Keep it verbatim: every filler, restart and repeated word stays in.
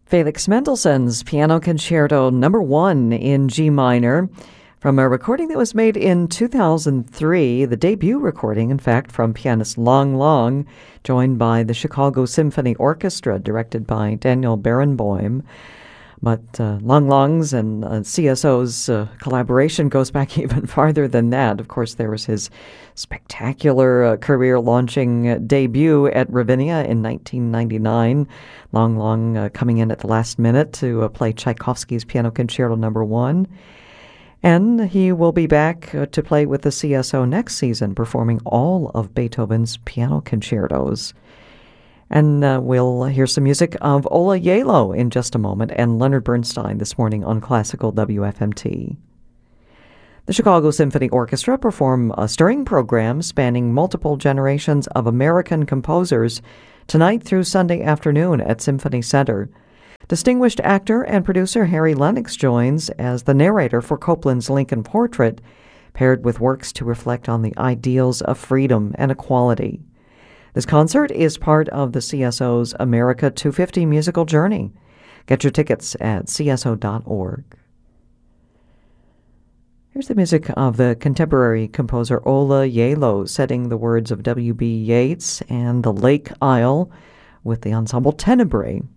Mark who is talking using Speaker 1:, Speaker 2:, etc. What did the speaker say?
Speaker 1: Felix Mendelssohn's Piano Concerto Number One in G minor, from a recording that was made in two thousand three, the debut recording, in fact, from pianist Lang Lang, joined by the Chicago Symphony Orchestra, directed by Daniel Barenboim. But uh, Lang Lang's and uh, C S O's uh, collaboration goes back even farther than that. Of course, there was his spectacular uh, career-launching uh, debut at Ravinia in nineteen ninety-nine. Lang Lang uh, coming in at the last minute to uh, play Tchaikovsky's Piano Concerto Number One. And he will be back uh, to play with the C S O next season, performing all of Beethoven's piano concertos. And uh, we'll hear some music of Ola Yalo in just a moment, and Leonard Bernstein this morning on Classical W F M T. The Chicago Symphony Orchestra perform a stirring program spanning multiple generations of American composers tonight through Sunday afternoon at Symphony Center. Distinguished actor and producer Harry Lennox joins as the narrator for Copland's Lincoln Portrait, paired with works to reflect on the ideals of freedom and equality. This concert is part of the C S O's America two fifty musical journey. Get your tickets at C S O dot org. Here's the music of the contemporary composer Ola Yalo, setting the words of W B Yeats and the Lake Isle with the ensemble Tenebrae.